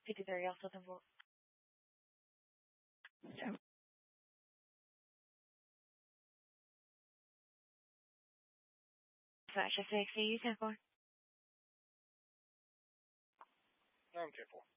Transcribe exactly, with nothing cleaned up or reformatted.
fifty-three, also ten four. Sasha six, you ten four. I'm ten four.